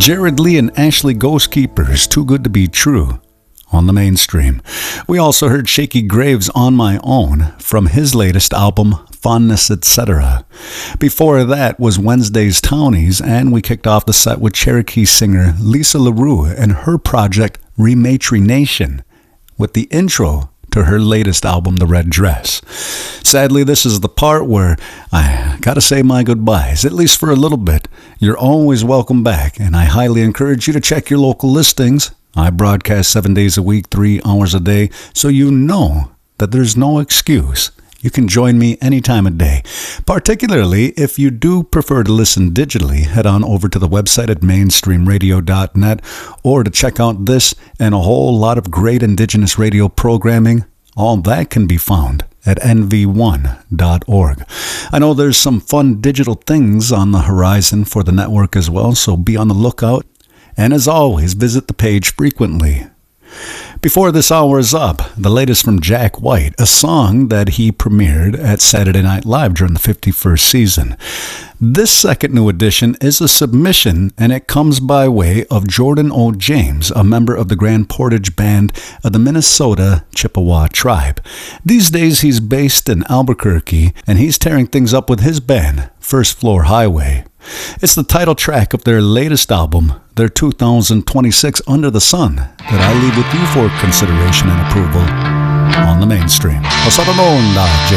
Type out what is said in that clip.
Jared Lee and Ashley Ghostkeepers, Too Good to Be True, on the Mainstream. We also heard Shaky Graves, On My Own, from his latest album, Fondness, Etc. Before that was Wednesday's Townies, and we kicked off the set with Cherokee singer Lisa LaRue and her project Rematry Nation, with the intro to her latest album, The Red Dress. Sadly, this is the part where I gotta say my goodbyes, at least for a little bit. You're always welcome back, and I highly encourage you to check your local listings. I broadcast 7 days a week, 3 hours a day, so you know that there's no excuse. You can join me any time of day. Particularly if you do prefer to listen digitally, head on over to the website at mainstreamradio.net, or to check out this and a whole lot of great Indigenous radio programming. All that can be found at nv1.org. I know there's some fun digital things on the horizon for the network as well, so be on the lookout. And as always, visit the page frequently. Before this hour is up, the latest from Jack White, a song that he premiered at Saturday Night Live during the 51st season. This second new edition is a submission, and it comes by way of Jordan O. James, a member of the Grand Portage Band of the Minnesota Chippewa tribe. These days he's based in Albuquerque, and he's tearing things up with his band, First Floor Highway. It's the title track of their latest album, their 2026 Under the Sun, that I leave with you for consideration and approval on the Mainstream.